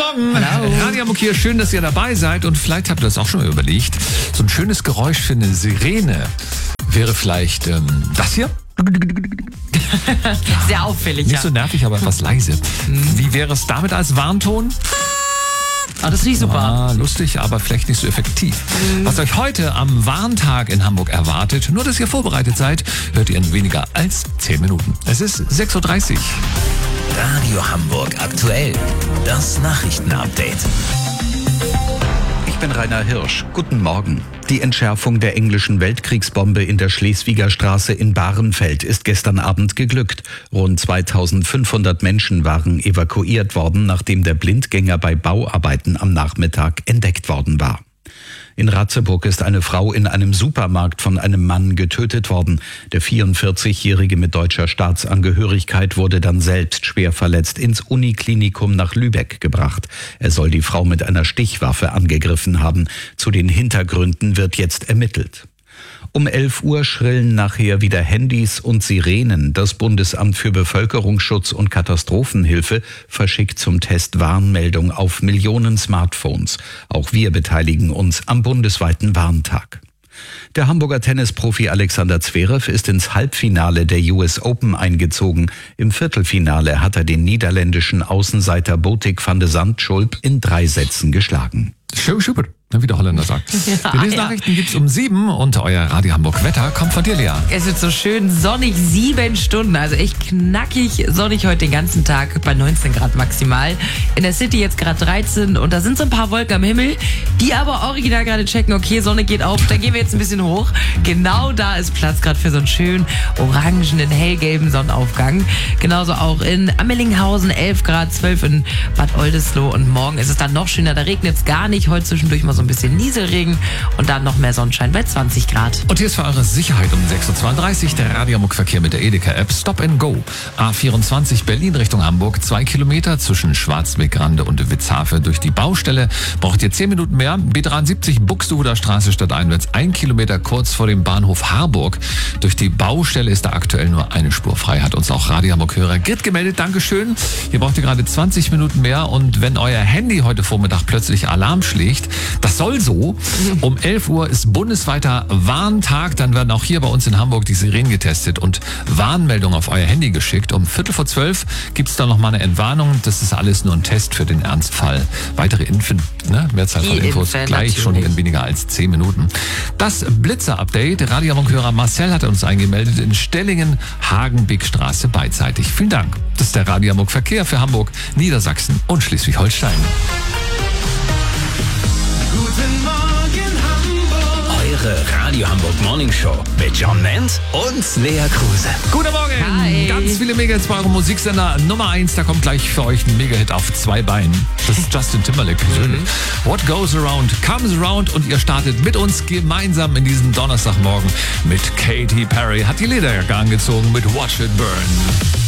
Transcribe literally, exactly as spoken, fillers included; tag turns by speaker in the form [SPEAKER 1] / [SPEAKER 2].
[SPEAKER 1] Morgen.
[SPEAKER 2] Hallo.
[SPEAKER 1] Radio Hamburg hier, schön, dass ihr dabei seid. Und vielleicht habt ihr das auch schon mal überlegt. So ein schönes Geräusch für eine Sirene wäre vielleicht ähm, das hier.
[SPEAKER 2] Sehr auffällig,
[SPEAKER 1] Nicht
[SPEAKER 2] ja.
[SPEAKER 1] so nervig, aber etwas leise. Wie wäre es damit als Warnton?
[SPEAKER 2] Ah, das ist nicht super.
[SPEAKER 1] Ah, lustig, aber vielleicht nicht so effektiv. Was euch heute am Warntag in Hamburg erwartet, nur dass ihr vorbereitet seid, hört ihr in weniger als zehn Minuten. Es ist sechs Uhr dreißig.
[SPEAKER 3] Radio Hamburg aktuell. Das Nachrichtenupdate.
[SPEAKER 4] Ich bin Rainer Hirsch. Guten Morgen. Die Entschärfung der englischen Weltkriegsbombe in der Schleswiger Straße in Bahrenfeld ist gestern Abend geglückt. Rund zweitausendfünfhundert Menschen waren evakuiert worden, nachdem der Blindgänger bei Bauarbeiten am Nachmittag entdeckt worden war. In Ratzeburg ist eine Frau in einem Supermarkt von einem Mann getötet worden. Der vierundvierzigjährige mit deutscher Staatsangehörigkeit wurde dann selbst schwer verletzt ins Uniklinikum nach Lübeck gebracht. Er soll die Frau mit einer Stichwaffe angegriffen haben. Zu den Hintergründen wird jetzt ermittelt. Um elf Uhr schrillen nachher wieder Handys und Sirenen. Das Bundesamt für Bevölkerungsschutz und Katastrophenhilfe verschickt zum Test Warnmeldung auf Millionen Smartphones. Auch wir beteiligen uns am bundesweiten Warntag. Der Hamburger Tennisprofi Alexander Zverev ist ins Halbfinale der U S Open eingezogen. Im Viertelfinale hat er den niederländischen Außenseiter Botik van de Zandschulp in drei Sätzen geschlagen.
[SPEAKER 1] Schön, super, wie der Holländer sagt.
[SPEAKER 2] Ja,
[SPEAKER 1] Die nächsten
[SPEAKER 2] ja.
[SPEAKER 1] Nachrichten gibt's um sieben und euer Radio Hamburg Wetter kommt von dir, Lea.
[SPEAKER 2] Es wird so schön sonnig, sieben Stunden, also echt knackig sonnig heute den ganzen Tag, bei neunzehn Grad maximal. In der City jetzt gerade dreizehn und da sind so ein paar Wolken am Himmel, die aber original gerade checken, okay, Sonne geht auf, dann gehen wir jetzt ein bisschen hoch. Genau da ist Platz gerade für so einen schönen orangenen, hellgelben Sonnenaufgang. Genauso auch in Ammelinghausen elf Grad, zwölf in Bad Oldesloe und morgen ist es dann noch schöner, da regnet es gar nicht, heute zwischendurch mal so ein bisschen Nieselregen und dann noch mehr Sonnenschein bei zwanzig Grad.
[SPEAKER 1] Und hier ist für eure Sicherheit um sechs Uhr zweiunddreißig der Radio Hamburg Verkehr mit der Edeka-App Stop and Go. A vierundzwanzig Berlin Richtung Hamburg, zwei Kilometer zwischen Schwarzweg-Rande und Witzhafe durch die Baustelle. Braucht ihr zehn Minuten mehr. B dreiundsiebzig Buxtehuder Straße stadteinwärts, ein Kilometer kurz vor dem Bahnhof Harburg. Durch die Baustelle ist da aktuell nur eine Spur frei, hat uns auch Radio Hamburg-Hörer Grit gemeldet. Dankeschön. Hier braucht ihr gerade zwanzig Minuten mehr und wenn euer Handy heute Vormittag plötzlich Alarm schlägt, das soll so. Um elf Uhr ist bundesweiter Warntag. Dann werden auch hier bei uns in Hamburg die Sirenen getestet und Warnmeldungen auf euer Handy geschickt. Um Viertel vor zwölf gibt es dann nochmal eine Entwarnung. Das ist alles nur ein Test für den Ernstfall. Weitere Info, ne? Mehrzahl von
[SPEAKER 2] Die
[SPEAKER 1] Infos
[SPEAKER 2] Info,
[SPEAKER 1] gleich schon
[SPEAKER 2] natürlich.
[SPEAKER 1] in weniger als zehn Minuten. Das Blitzer-Update. Radio Hamburg-Hörer Marcel hat uns eingemeldet in Stellingen, Hagenbeckstraße beidseitig. Vielen Dank. Das ist der Radio Hamburg Verkehr für Hamburg, Niedersachsen und Schleswig-Holstein.
[SPEAKER 3] Guten Morgen Hamburg. Eure Radio Hamburg Morning Show mit John Menz und Lea Kruse.
[SPEAKER 1] Guten Morgen!
[SPEAKER 2] Hi.
[SPEAKER 1] Ganz viele Megahits bei eurem Musiksender. Nummer eins, da kommt gleich für euch ein Megahit auf zwei Beinen. Das ist Justin Timberlake persönlich. What goes around comes around und ihr startet mit uns gemeinsam in diesen Donnerstagmorgen mit Katy Perry. Hat die Lederjacke angezogen mit Watch It Burn.